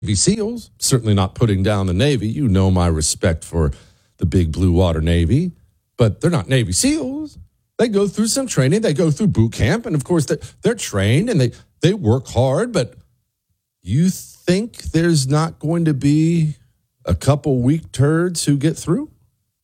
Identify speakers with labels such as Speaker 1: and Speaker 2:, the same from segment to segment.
Speaker 1: Navy SEALs, certainly not putting down the Navy. You know my respect for the big blue water Navy, but they're not Navy SEALs. They go through some training. They go through boot camp, and of course they're trained and they work hard, but you think there's not going to be a couple weak turds who get through?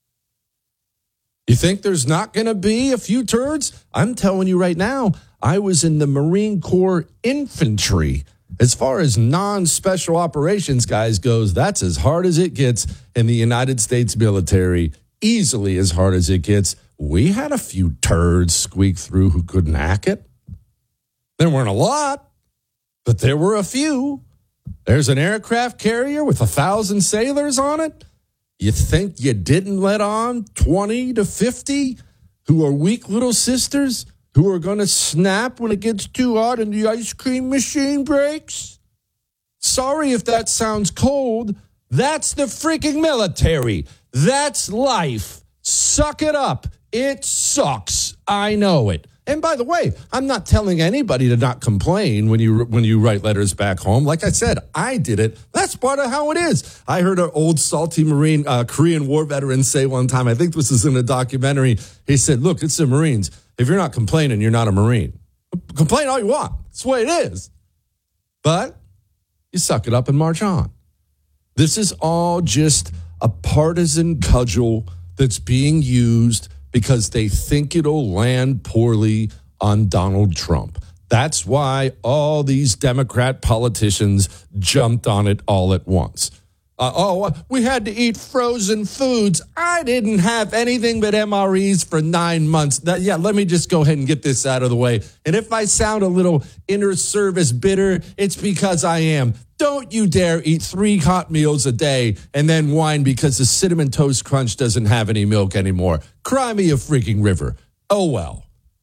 Speaker 1: You think there's not going to be a few turds? I'm telling you right now, I was in the Marine Corps infantry. As far as non-special operations guys goes, that's as hard as it gets in the United States military, easily as hard as it gets. We had a few turds squeak through who couldn't hack it. There weren't a lot, but there were a few. There's an aircraft carrier with 1,000 sailors on it. You think you didn't let on 20 to 50 who are weak little sisters who are going to snap when it gets too hot and the ice cream machine breaks? Sorry if that sounds cold. That's the freaking military. That's life. Suck it up. It sucks. I know it. And by the way, I'm not telling anybody to not complain when you write letters back home. Like I said, I did it. That's part of how it is. I heard an old salty Marine, Korean War veteran say one time, I think this is in a documentary, he said, look, it's the Marines. If you're not complaining, you're not a Marine. Complain all you want. That's the way it is. But you suck it up and march on. This is all just a partisan cudgel that's being used because they think it'll land poorly on Donald Trump. That's why all these Democrat politicians jumped on it all at once. We had to eat frozen foods. I didn't have anything but MREs for 9 months. Let me just go ahead and get this out of the way. And if I sound a little inter-service bitter, it's because I am. Don't you dare eat 3 hot meals a day and then whine because the Cinnamon Toast Crunch doesn't have any milk anymore. Cry me a freaking river. Oh, well.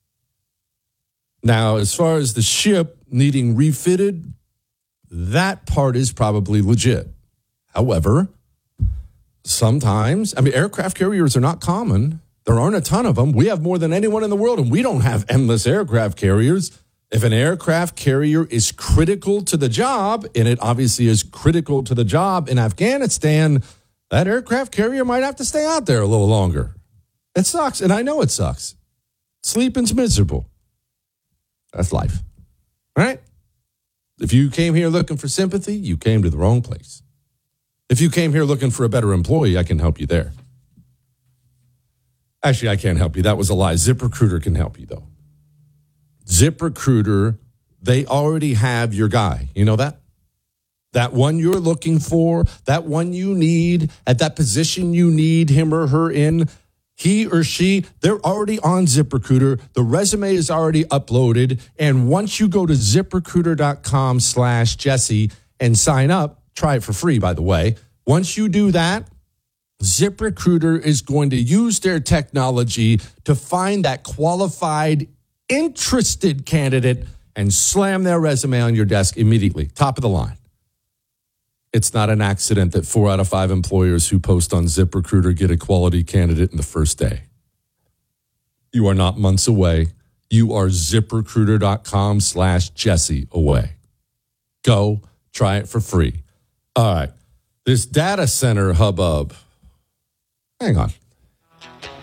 Speaker 1: Now, as far as the ship needing refitted, that part is probably legit. However, sometimes, aircraft carriers are not common. There aren't a ton of them. We have more than anyone in the world, and we don't have endless aircraft carriers. If an aircraft carrier is critical to the job, and it obviously is critical to the job in Afghanistan, that aircraft carrier might have to stay out there a little longer. It sucks, and I know it sucks. Sleeping's miserable. That's life. All right? If you came here looking for sympathy, you came to the wrong place. If you came here looking for a better employee, I can help you there. Actually, I can't help you. That was a lie. ZipRecruiter can help you, though. ZipRecruiter, they already have your guy. You know that? That one you're looking for, that one you need, at that position you need him or her in, he or she, they're already on ZipRecruiter. The resume is already uploaded. And once you go to ZipRecruiter.com/Jesse and sign up, try it for free, by the way. Once you do that, ZipRecruiter is going to use their technology to find that qualified, interested candidate and slam their resume on your desk immediately. Top of the line. It's not an accident that 4 out of 5 employers who post on ZipRecruiter get a quality candidate in the first day. You are not months away. You are ZipRecruiter.com/Jesse away. Go try it for free. All right. This data center hubbub. Hang on.